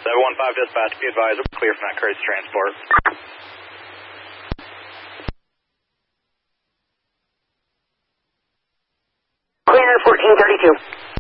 715 dispatch, be advised, we're clear from that crazy transport. Clear 1432.